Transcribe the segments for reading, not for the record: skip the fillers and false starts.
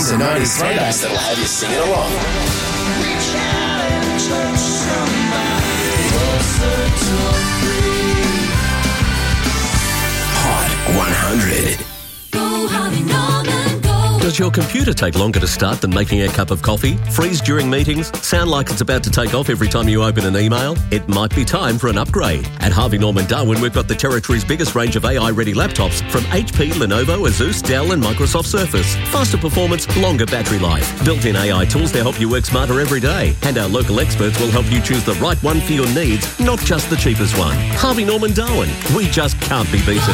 to 90s throwbacks that'll have you singing along. Reach out and touch somebody Hot 100. Go Harvey Norman, go. Does your computer take longer to start than making a cup of coffee? Freeze during meetings? Sound like it's about to take off every time you open an email? It might be time for an upgrade. At Harvey Norman Darwin, we've got the territory's biggest range of AI-ready laptops from HP, Lenovo, Asus, Dell and Microsoft Surface. Faster performance, longer battery life. Built-in AI tools to help you work smarter every day. And our local experts will help you choose the right one for your needs, not just the cheapest one. Harvey Norman Darwin. We just can't be beaten.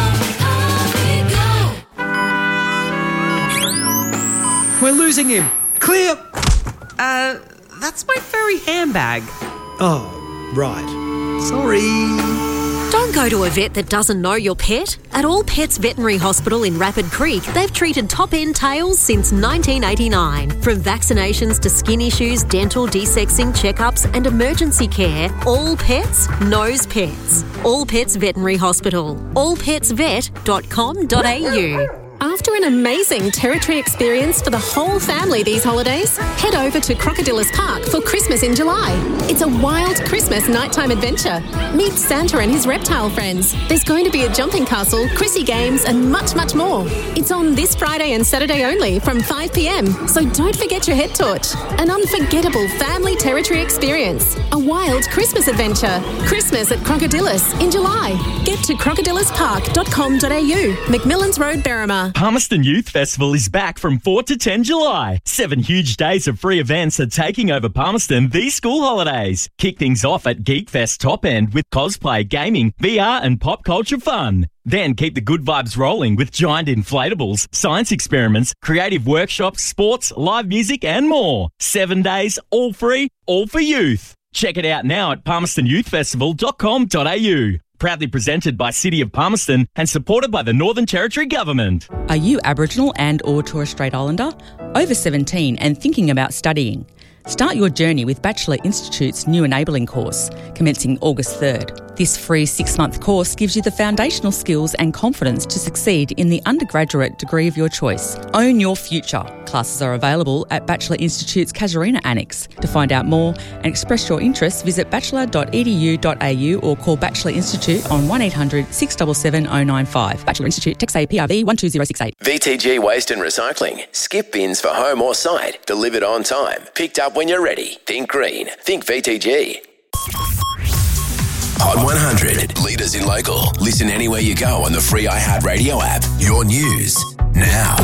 We're losing him. Clear. That's my furry handbag. Oh, right. Sorry. Don't go to a vet that doesn't know your pet. At All Pets Veterinary Hospital in Rapid Creek, they've treated top-end tails since 1989. From vaccinations to skin issues, dental, desexing, checkups and emergency care, All Pets knows pets. All Pets Veterinary Hospital. allpetsvet.com.au. After an amazing territory experience for the whole family these holidays, head over to Crocodilus Park for Christmas in July. It's a wild Christmas nighttime adventure. Meet Santa and his reptile friends. There's going to be a jumping castle, Chrissy games and much, much more. It's on this Friday and Saturday only from 5 p.m, so don't forget your head torch. An unforgettable family territory experience. A wild Christmas adventure. Christmas at Crocodilus in July. Get to crocodiluspark.com.au, McMillans Road, Berrima. Palmerston Youth Festival is back from 4 to 10 July. 7 huge days of free events are taking over Palmerston these school holidays. Kick things off at Geek Fest Top End with cosplay, gaming, VR and pop culture fun. Then keep the good vibes rolling with giant inflatables, science experiments, creative workshops, sports, live music and more. 7 days, all free, all for youth. Check it out now at palmerstonyouthfestival.com.au. Proudly presented by City of Palmerston and supported by the Northern Territory Government. Are you Aboriginal and or Torres Strait Islander? Over 17 and thinking about studying? Start your journey with Bachelor Institute's new Enabling course, commencing August 3rd. This free 6-month course gives you the foundational skills and confidence to succeed in the undergraduate degree of your choice. Own your future. Classes are available at Bachelor Institute's Casuarina Annex. To find out more and express your interest, visit bachelor.edu.au or call Bachelor Institute on 1800 677 095. Bachelor Institute, text APRV 12068. VTG Waste and Recycling. Skip bins for home or site. Delivered on time. Picked up when you're ready. Think green. Think VTG. Hot 100. Leaders in local. Listen anywhere you go on the free iHeartRadio app. Your news now.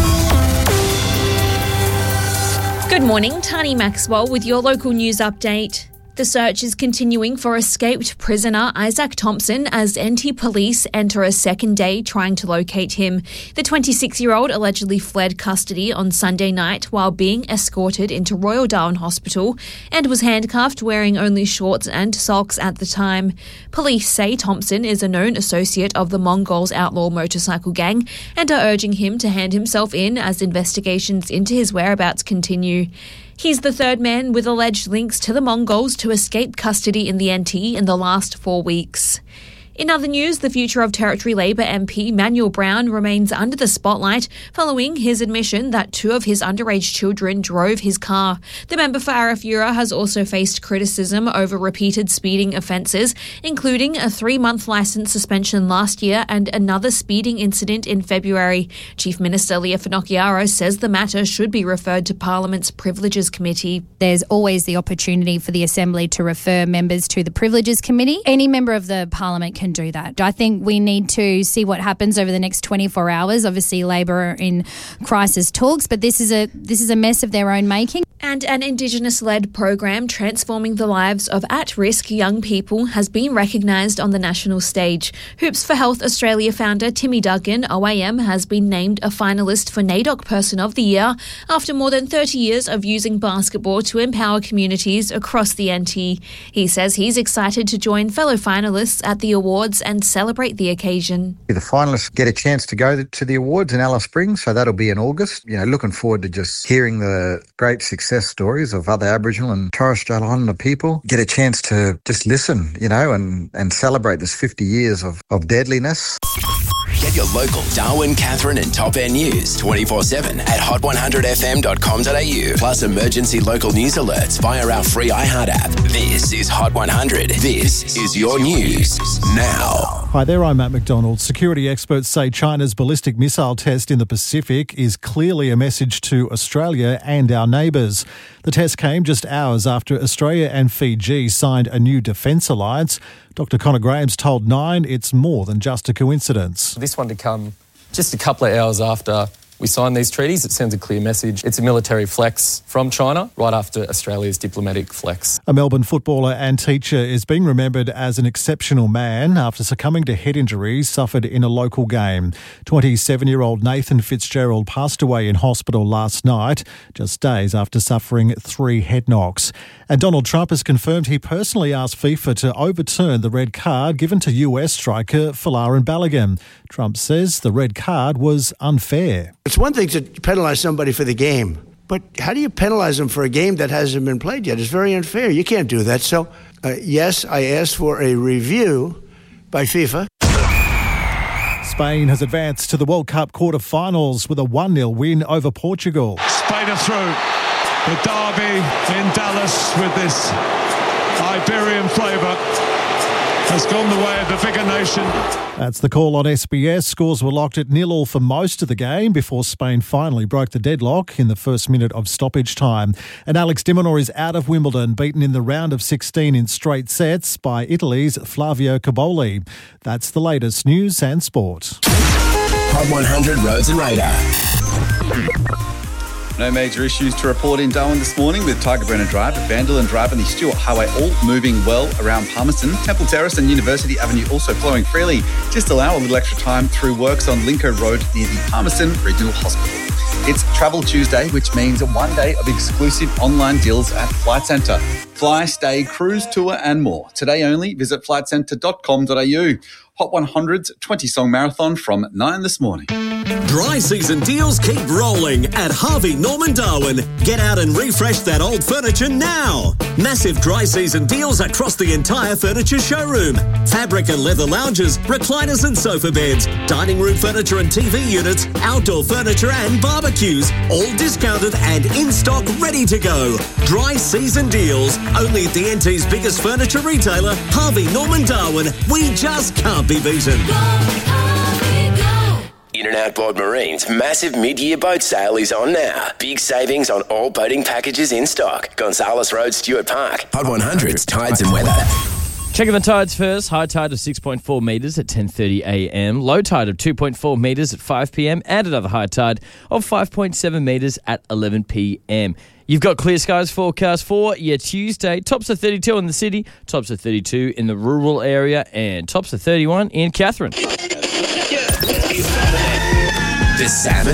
Good morning, Tani Maxwell with your local news update. The search is continuing for escaped prisoner Isaac Thompson as NT police enter a second day trying to locate him. The 26-year-old allegedly fled custody on Sunday night while being escorted into Royal Darwin Hospital and was handcuffed wearing only shorts and socks at the time. Police say Thompson is a known associate of the Mongols outlaw motorcycle gang and are urging him to hand himself in as investigations into his whereabouts continue. He's the third man with alleged links to the Mongols to escape custody in the NT in the last 4 weeks. In other news, the Future of Territory Labor MP Manuel Brown remains under the spotlight following his admission that 2 of his underage children drove his car. The member for Arafura has also faced criticism over repeated speeding offences, including a 3-month licence suspension last year and another speeding incident in February. Chief Minister Leah Finocchiaro says the matter should be referred to Parliament's Privileges Committee. There's always the opportunity for the Assembly to refer members to the Privileges Committee. Any member of the Parliament can do that. I think we need to see what happens over the next 24 hours. Obviously, Labor are in crisis talks, but this is a mess of their own making. And an Indigenous-led program transforming the lives of at-risk young people has been recognised on the national stage. Hoops for Health Australia founder Timmy Duggan, OAM, has been named a finalist for NAIDOC Person of the Year after more than 30 years of using basketball to empower communities across the NT. He says he's excited to join fellow finalists at the awards and celebrate the occasion. The finalists get a chance to go to the awards in Alice Springs, so that'll be in August. Looking forward to just hearing the great success stories of other Aboriginal and Torres Strait Islander people. Get a chance to just listen, and celebrate this 50 years of deadliness. Get your local Darwin, Catherine and Top End news 24/7 at hot100fm.com.au. Plus emergency local news alerts via our free iHeart app. This is Hot 100. This is your news now. Hi there, I'm Matt McDonald. Security experts say China's ballistic missile test in the Pacific is clearly a message to Australia and our neighbours. The test came just hours after Australia and Fiji signed a new defence alliance. Dr Connor Graham's told Nine it's more than just a coincidence. This one to come just a couple of hours after we signed these treaties, it sends a clear message. It's a military flex from China right after Australia's diplomatic flex. A Melbourne footballer and teacher is being remembered as an exceptional man after succumbing to head injuries suffered in a local game. 27-year-old Nathan Fitzgerald passed away in hospital last night, just days after suffering 3 head knocks. And Donald Trump has confirmed he personally asked FIFA to overturn the red card given to US striker Folarin Balogun. Trump says the red card was unfair. It's one thing to penalise somebody for the game, but how do you penalise them for a game that hasn't been played yet? It's very unfair. You can't do that. So, yes, I asked for a review by FIFA. Spain has advanced to the World Cup quarter-finals with a 1-0 win over Portugal. Spain are through. The derby in Dallas with this Iberian flavour has gone the way of the bigger nation. That's the call on SBS. Scores were locked at 0-0 for most of the game before Spain finally broke the deadlock in the first minute of stoppage time. And Alex de Minaur is out of Wimbledon, beaten in the round of 16 in straight sets by Italy's Flavio Cobolli. That's the latest news and sport. Hot 100 Roads and Radar. No major issues to report in Darwin this morning with Tiger Brenner Drive, Vanderlyn Drive and the Stewart Highway all moving well around Palmerston. Temple Terrace and University Avenue also flowing freely. Just allow a little extra time through works on Lincoln Road near the Palmerston Regional Hospital. It's Travel Tuesday, which means 1 day of exclusive online deals at Flight Centre. Fly, stay, cruise, tour and more. Today only, visit flightcentre.com.au. Hot 100's 20-song marathon from 9 this morning. Dry season deals keep rolling at Harvey Norman Darwin. Get out and refresh that old furniture now. Massive dry season deals across the entire furniture showroom. Fabric and leather lounges, recliners and sofa beds, dining room furniture and TV units, outdoor furniture and barbecues, all discounted and in stock ready to go. Dry season deals, only at the NT's biggest furniture retailer, Harvey Norman Darwin. We just can't be beaten. In and Outboard Marine's massive mid-year boat sale is on now. Big savings on all boating packages in stock. Gonzales Road, Stewart Park. Hot 100's Tides and Weather. Checking the tides first. High tide of 6.4 metres at 10:30 a.m. Low tide of 2.4 metres at 5 p.m. And another high tide of 5.7 metres at 11 p.m. You've got clear skies forecast for your Tuesday. Tops of 32 in the city, tops of 32 in the rural area, and tops of 31 in Catherine. The Salmon